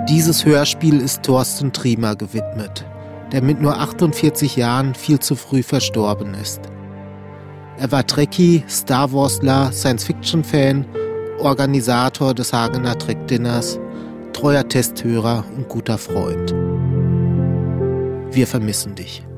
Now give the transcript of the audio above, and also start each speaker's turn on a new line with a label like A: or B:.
A: Dieses Hörspiel ist Thorsten Triemer gewidmet, der mit nur 48 Jahren viel zu früh verstorben ist. Er war Trekkie, Star Warsler, Science-Fiction-Fan, Organisator des Hagener Trek-Dinners, treuer Testhörer und guter Freund. Wir vermissen dich.